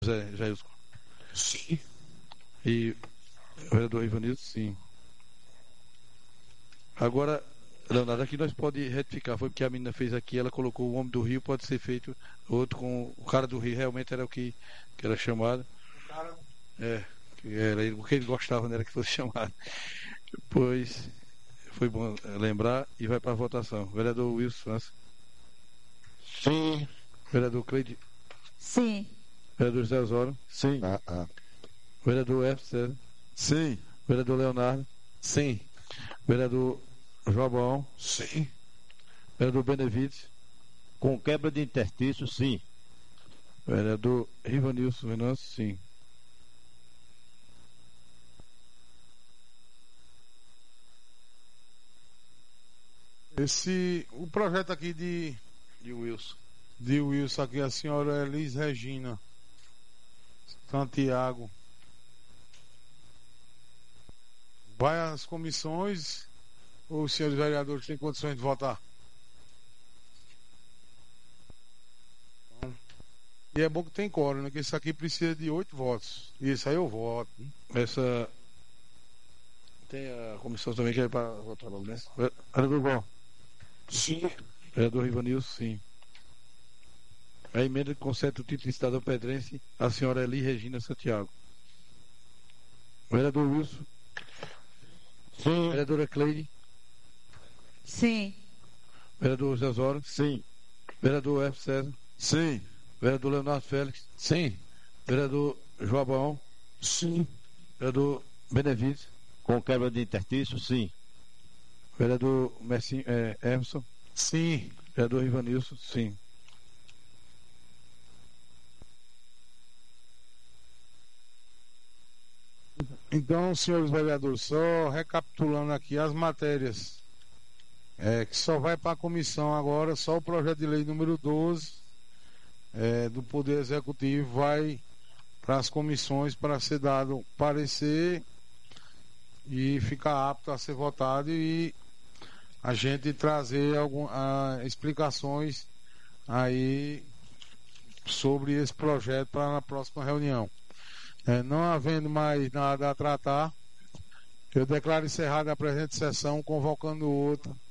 Zé Jailson. Sim. E o vereador Ivanildo, sim. Agora, Leonardo, aqui nós pode retificar. Foi porque a menina fez aqui, ela colocou o homem do Rio, pode ser feito outro com o cara do Rio, realmente era o que era chamado. É, que era ele, o que ele gostava, não era que fosse chamado. Pois foi bom lembrar e vai para a votação. Vereador Wilson França. Sim. Vereador Cleide. Sim. Vereador José Osório. Sim. Vereador F. César. Sim. Vereador Leonardo. Sim. Vereador João. Sim. Vereador Benevides. Com quebra de interstício, sim. Vereador Rivanilson Venâncio, sim. O projeto aqui de Wilson aqui, a senhora Elis Regina Santiago. Vai às comissões ou os senhores vereadores têm condições de votar? E é bom que tem quórum, né? Que isso aqui precisa de 8 votos. E isso aí eu voto. Essa. Tem a comissão também que é para votar logo, né? Vereador João. Sim. Vereador Rivanilson, sim. A emenda que concede o título de cidadão pedrense à senhora Eli Regina Santiago. Vereador Wilson. Sim. Vereadora Cleide. Sim. Vereador José Osório. Sim. Vereador F. César. Sim. Vereador Leonardo Félix. Sim. Vereador João. Sim. Vereador Benevides. Com quebra de interstício, sim. Vereador Emerson. Sim. Vereador Rivanilson, sim. Então, senhores vereadores, só recapitulando aqui as matérias, que só vai para a comissão agora, só o projeto de lei número 12 do Poder Executivo vai para as comissões para ser dado parecer e ficar apto a ser votado e a gente trazer explicações aí sobre esse projeto para na próxima reunião. Não havendo mais nada a tratar, eu declaro encerrada a presente sessão, convocando outra